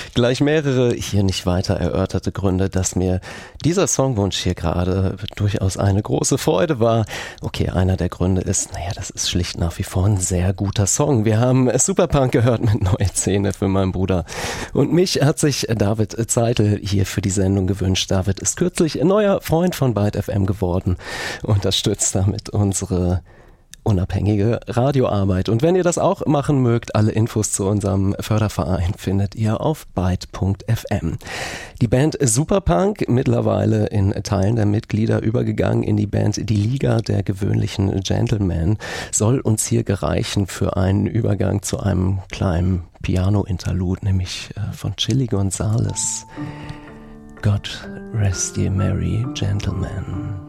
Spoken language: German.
Gleich mehrere hier nicht weiter erörterte Gründe, dass mir dieser Songwunsch hier gerade durchaus eine große Freude war. Okay, einer der Gründe ist, das ist schlicht nach wie vor ein sehr guter Song. Wir haben Superpunk gehört mit Neue Zähne für meinen Bruder. Und mich hat sich David Zeitel hier für die Sendung gewünscht. David ist kürzlich ein neuer Freund von Byte FM geworden, unterstützt damit unsere unabhängige Radioarbeit. Und wenn ihr das auch machen mögt, alle Infos zu unserem Förderverein findet ihr auf byte.fm. Die Band Superpunk, mittlerweile in Teilen der Mitglieder übergegangen in die Band Die Liga der gewöhnlichen Gentlemen, soll uns hier gereichen für einen Übergang zu einem kleinen Piano-Interlude, nämlich von Chili Gonzales. God rest ye merry gentlemen.